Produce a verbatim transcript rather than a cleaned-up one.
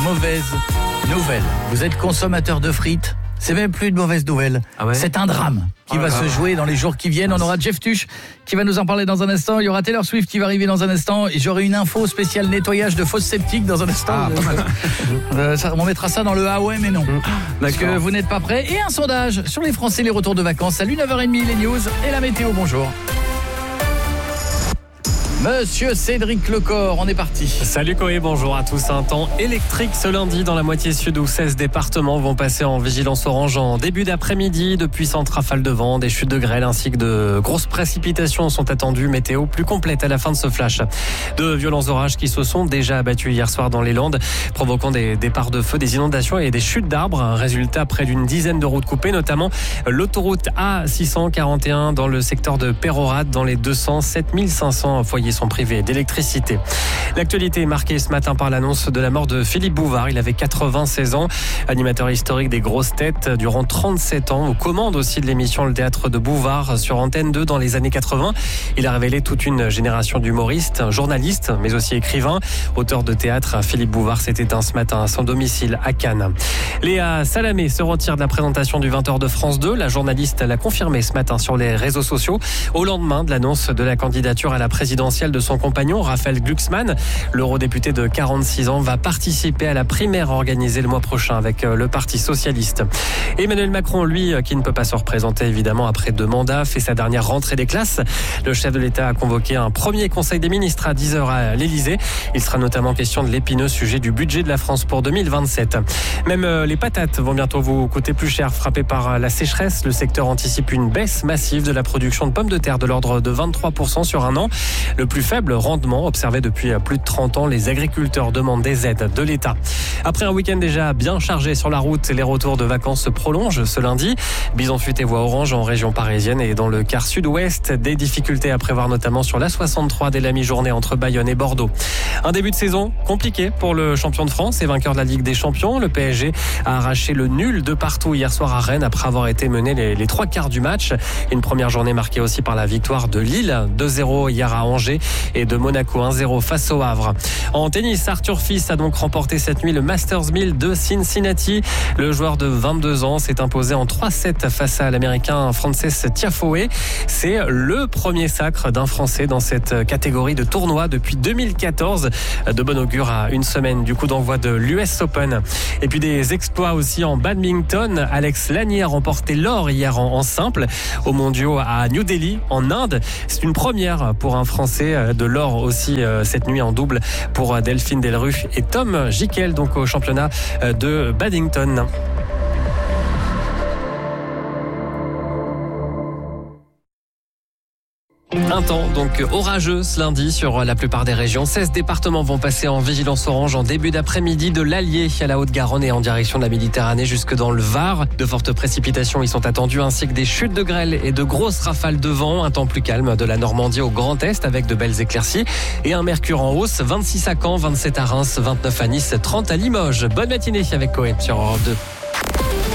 mauvaise nouvelle. Vous êtes consommateur de frites, c'est même plus une mauvaise nouvelle. Ah ouais, c'est un drame qui oh va se jouer dans les jours qui viennent. On aura Jeff Tuch qui va nous en parler dans un instant. Il y aura Taylor Swift qui va arriver dans un instant. Et j'aurai une info spéciale nettoyage de fosses septiques dans un instant. Ah, euh, ça, on mettra ça dans le ah ouais mais non. Parce que vous n'êtes pas prêts. Et un sondage sur les Français, les retours de vacances. Salut, neuf heures trente, les news et la météo. Bonjour. Monsieur Cédric Lecor, on est parti. Salut Koé, bonjour à tous. Un temps électrique ce lundi dans la moitié sud où seize départements vont passer en vigilance orange en début d'après-midi. De puissantes rafales de vent, des chutes de grêle ainsi que de grosses précipitations sont attendues. Météo plus complète à la fin de ce flash. De violents orages qui se sont déjà abattus hier soir dans les Landes, provoquant des départs de feu, des inondations et des chutes d'arbres. Résultat, près d'une dizaine de routes coupées, notamment l'autoroute A six cent quarante et un dans le secteur de Peyrehorade. Dans les deux cent sept mille cinq cents foyers sont privés d'électricité. L'actualité est marquée ce matin par l'annonce de la mort de Philippe Bouvard. Il avait quatre-vingt-seize ans, animateur historique des grosses têtes durant trente-sept ans, aux commandes aussi de l'émission Le Théâtre de Bouvard sur Antenne deux dans les années quatre-vingts. Il a révélé toute une génération d'humoristes, journalistes, mais aussi écrivains. Auteur de théâtre, Philippe Bouvard s'est éteint ce matin à son domicile à Cannes. Léa Salamé se retire de la présentation du vingt heures de France deux. La journaliste l'a confirmé ce matin sur les réseaux sociaux au lendemain de l'annonce de la candidature à la présidentielle de son compagnon, Raphaël Glucksmann. L'eurodéputé de quarante-six ans va participer à la primaire organisée le mois prochain avec le Parti socialiste. Emmanuel Macron, lui, qui ne peut pas se représenter évidemment après deux mandats, fait sa dernière rentrée des classes. Le chef de l'État a convoqué un premier conseil des ministres à dix heures à l'Élysée. Il sera notamment question de l'épineux sujet du budget de la France pour deux mille vingt-sept. Même les patates vont bientôt vous coûter plus cher. Frappé par la sécheresse, le secteur anticipe une baisse massive de la production de pommes de terre de l'ordre de vingt-trois pour cent sur un an. Le plus faible rendement observé depuis plus de trente ans. Les agriculteurs demandent des aides de l'État. Après un week-end déjà bien chargé sur la route, les retours de vacances se prolongent ce lundi. Bison futé voie orange en région parisienne et dans le quart sud-ouest. Des difficultés à prévoir notamment sur l'A soixante-trois dès la mi-journée entre Bayonne et Bordeaux. Un début de saison compliqué pour le champion de France et vainqueur de la Ligue des Champions. Le P S G a arraché le nul de partout hier soir à Rennes après avoir été mené les, les trois quarts du match. Une première journée marquée aussi par la victoire de Lille deux zéro hier à Angers et de Monaco un zéro face au Havre. En tennis, Arthur Fils a donc remporté cette nuit le Masters mille de Cincinnati. Le joueur de vingt-deux ans s'est imposé en trois sept face à l'américain Frances Tiafoe. C'est le premier sacre d'un Français dans cette catégorie de tournoi depuis deux mille quatorze. De bon augure à une semaine du coup d'envoi de l'U S Open. Et puis des exploits aussi en badminton. Alex Lanier a remporté l'or hier en, en simple aux mondiaux à New Delhi en Inde. C'est une première pour un Français, de l'or aussi cette nuit en double pour Delphine Delruche et Tom Jikel donc au championnat de badminton. Un temps donc orageux ce lundi sur la plupart des régions. seize départements vont passer en vigilance orange en début d'après-midi de l'Allier à la Haute-Garonne et en direction de la Méditerranée jusque dans le Var. De fortes précipitations y sont attendues ainsi que des chutes de grêle et de grosses rafales de vent. Un temps plus calme de la Normandie au Grand Est avec de belles éclaircies et un mercure en hausse. vingt-six à Caen, vingt-sept à Reims, vingt-neuf à Nice, trente à Limoges. Bonne matinée avec Coé sur Europe deux.